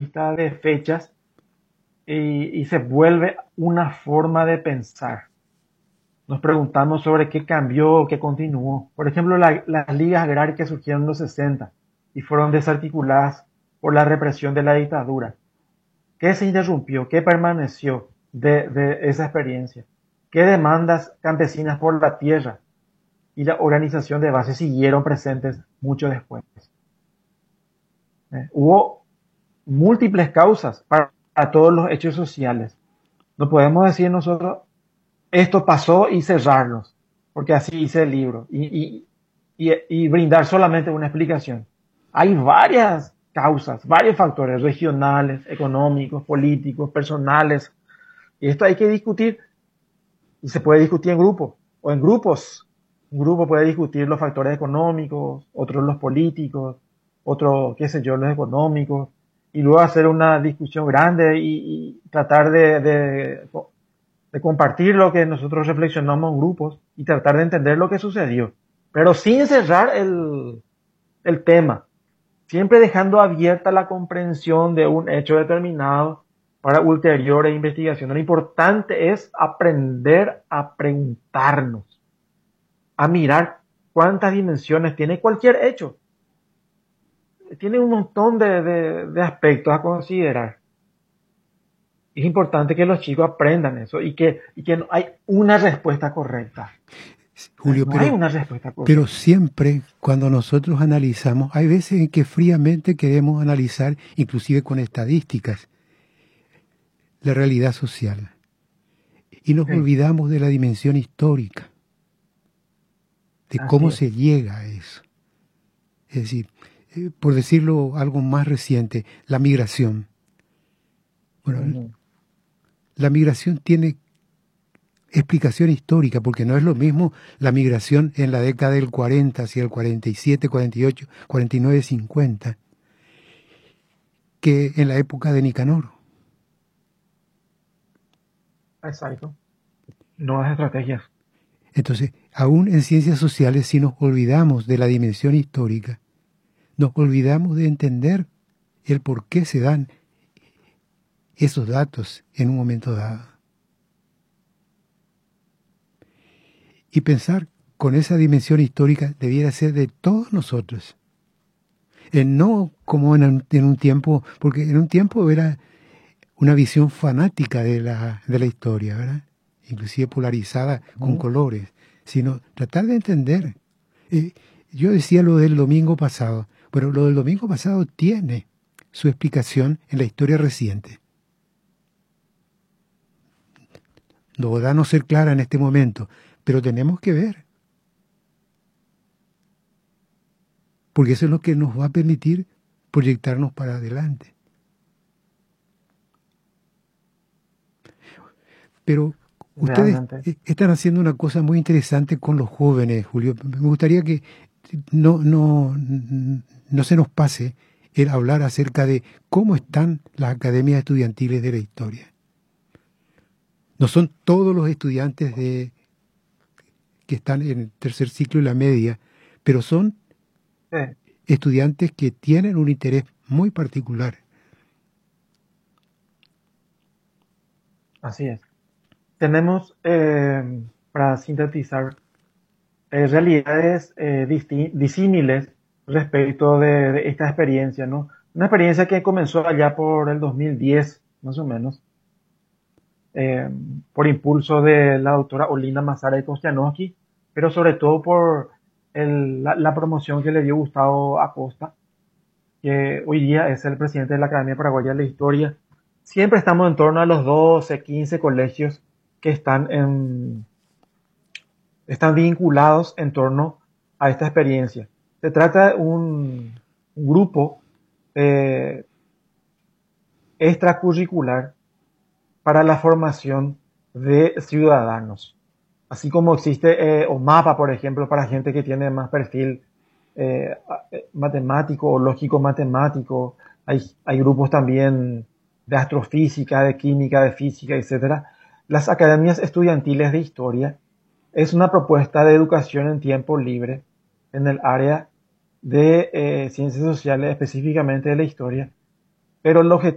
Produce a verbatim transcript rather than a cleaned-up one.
vista de fechas y, y se vuelve una forma de pensar. Nos preguntamos sobre qué cambió, qué continuó. Por ejemplo, la- las ligas agrarias que surgieron en los sesenta y fueron desarticuladas por la represión de la dictadura. ¿Qué se interrumpió? ¿Qué permaneció de, de esa experiencia? ¿Qué demandas campesinas por la tierra y la organización de base siguieron presentes mucho después? ¿Eh? Hubo múltiples causas para, para todos los hechos sociales. No podemos decir nosotros, esto pasó y cerrarlos, porque así dice el libro, y, y, y, y brindar solamente una explicación. Hay varias causas, varios factores regionales, económicos, políticos, personales, y esto hay que discutir, y se puede discutir en grupos, o en grupos. Un grupo puede discutir los factores económicos, otros los políticos, otro, qué sé yo, los económicos, y luego hacer una discusión grande y, y tratar de, de, de compartir lo que nosotros reflexionamos en grupos y tratar de entender lo que sucedió, pero sin cerrar el, el tema, siempre dejando abierta la comprensión de un hecho determinado para ulteriores investigaciones. Lo importante es aprender a preguntarnos, a mirar cuántas dimensiones tiene cualquier hecho. Tiene un montón de, de, de aspectos a considerar. Es importante que los chicos aprendan eso y que, y que no hay una respuesta correcta. Julio, No hay pero, una respuesta pero correcta. siempre cuando nosotros analizamos, hay veces en que fríamente queremos analizar, inclusive con estadísticas, la realidad social. Y nos Sí, olvidamos de la dimensión histórica, de así cómo es. se llega a eso. Es decir, eh, por decirlo algo más reciente, la migración. Bueno, Ujú. la migración tiene explicación histórica, porque no es lo mismo la migración en la década del cuarenta hacia el cuarenta y siete, cuarenta y ocho, cuarenta y nueve, cincuenta, que en la época de Nicanor. Exacto. Nuevas estrategias. Entonces, aún en ciencias sociales, si nos olvidamos de la dimensión histórica, nos olvidamos de entender el por qué se dan esos datos en un momento dado. Y pensar con esa dimensión histórica debiera ser de todos nosotros. Eh, no como en un, en un tiempo, porque en un tiempo era una visión fanática de la, de la historia, ¿verdad? Inclusive polarizada con Ujú. colores, sino tratar de entender. Eh, yo decía lo del domingo pasado, pero lo del domingo pasado tiene su explicación en la historia reciente. No podrá no ser clara en este momento, pero tenemos que ver, porque eso es lo que nos va a permitir proyectarnos para adelante. Pero ustedes Realmente. eh, están haciendo una cosa muy interesante con los jóvenes, Julio. Me gustaría que no, no, no se nos pase el hablar acerca de cómo están las academias estudiantiles de la historia. No son todos los estudiantes de, que están en el tercer ciclo y la media, pero son Sí, estudiantes que tienen un interés muy particular. así es. Tenemos, eh, para sintetizar, eh, realidades eh, disti- disímiles respecto de, de esta experiencia, ¿no? Una experiencia que comenzó allá por el dos mil diez, más o menos, eh, por impulso de la doctora Olina Mazara de Kostianowski, pero sobre todo por el- la, la promoción que le dio Gustavo Acosta, que hoy día es el presidente de la Academia Paraguaya de la Historia. Siempre estamos en torno a los doce, quince colegios que están, en, están vinculados en torno a esta experiencia. Se trata de un, un grupo eh, extracurricular para la formación de ciudadanos. Así como existe eh, o mapa, por ejemplo, para gente que tiene más perfil eh, matemático o lógico matemático. Hay, hay grupos también de astrofísica, de química, de física, etcétera. Las academias estudiantiles de historia es una propuesta de educación en tiempo libre en el área de eh, ciencias sociales, específicamente de la historia, pero el objetivo